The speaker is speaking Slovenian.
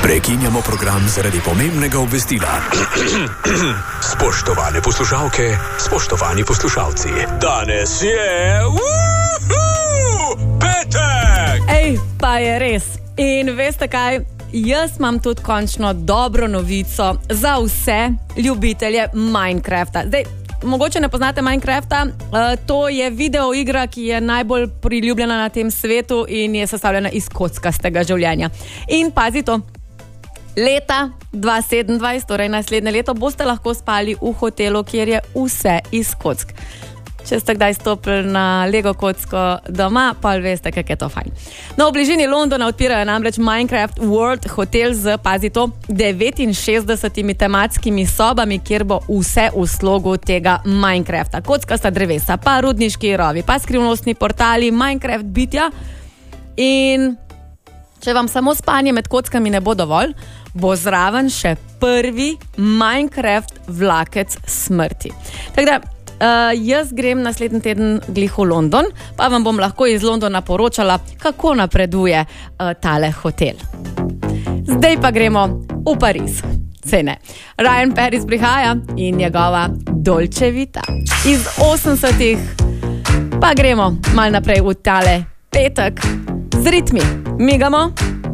Prekinjamo program zaradi pomembnega obvestila. Spoštovane poslušalke, spoštovani poslušalci, danes je petek! Ej, pa je res. In veste kaj? Jaz imam tudi končno dobro novico za vse ljubitelje Minecrafta. Zdaj, mogoče ne poznate Minecrafta, to je video igra, ki je najbolj priljubljena na tem svetu in je sestavljena iz kockastega življenja. In pazi to, leta 2027, torej naslednje leto, boste lahko spali v hotelu, kjer je vse iz kock. Če ste kdaj stopili na Lego kocko doma, pa veste, kako je to fajn. No, v bližini Londona odpirajo namreč Minecraft World Hotel z, pazi to, 69 tematskimi sobami, kjer bo vse v slogu tega Minecrafta. Kockasta drevesa, pa rudniški rovi, pa skrivnostni portali, Minecraft bitja. In če vam samo spanje med kockami ne bo dovolj, bo zraven še prvi Minecraft vlakec smrti. Tako da, jaz grem naslednji teden glih v London, pa vam bom lahko iz Londona poročala, kako napreduje tale hotel. Zdaj pa gremo v Pariz. Sej ne. Ryan Paris prihaja in njegova Dolce Vita. Iz 80-ih pa gremo mal naprej v tale petek z ritmi. Migamo.